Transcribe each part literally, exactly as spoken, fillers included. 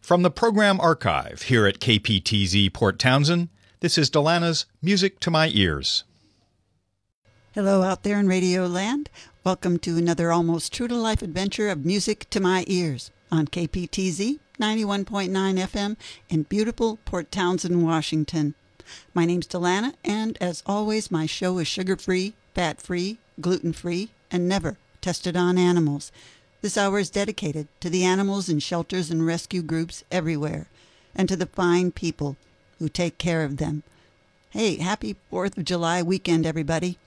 From the program archive here at K P T Z Port Townsend, this is Delana's Music to My Ears. Hello out there in Radio Land. Welcome to another almost true-to-life adventure of Music to My Ears on K P T Z ninety-one point nine F M in beautiful Port Townsend, Washington. My name's Delana, and as always, my show is sugar-free, fat-free, gluten-free, and never tested on animals. This hour is dedicated to the animals in shelters and rescue groups everywhere, and to the fine people who take care of them. Hey, happy fourth of July weekend, everybody.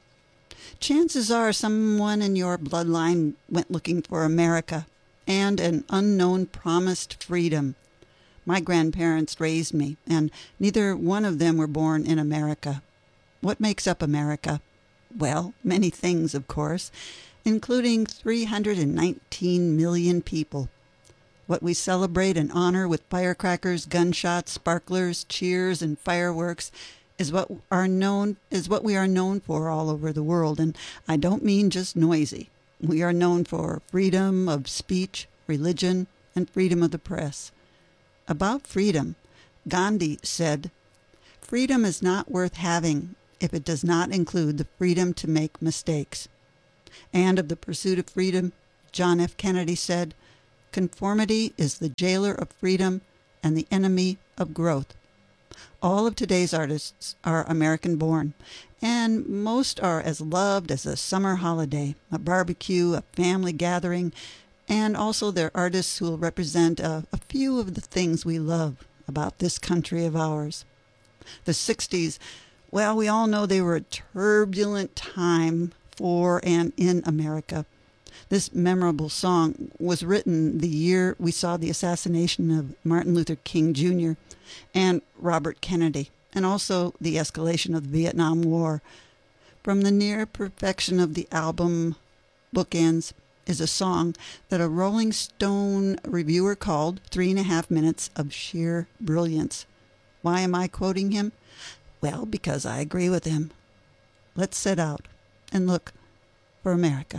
Chances are someone in your bloodline went looking for America and an unknown promised freedom. My grandparents raised me, and neither one of them were born in America. What makes up America? Well, many things, of course, including three hundred nineteen million people. What we celebrate and honor with firecrackers, gunshots, sparklers, cheers, and fireworks is what are known is what we are known for all over the world, and I don't mean just noisy. We are known for freedom of speech, religion, and freedom of the press. About freedom, Gandhi said, "Freedom is not worth having if it does not include the freedom to make mistakes." And of the pursuit of freedom, John F. Kennedy said, "Conformity is the jailer of freedom and the enemy of growth." All of today's artists are American-born, and most are as loved as a summer holiday, a barbecue, a family gathering, and also they're artists who will represent a, a few of the things we love about this country of ours. The sixties, well, we all know they were a turbulent time for and in America. This memorable song was written the year we saw the assassination of Martin Luther King Junior and Robert Kennedy, and also the escalation of the Vietnam War. From the near perfection of the album Bookends is a song that a Rolling Stone reviewer called Three and a Half Minutes of Sheer Brilliance. Why am I quoting him? Well, because I agree with him. Let's set out and look for America.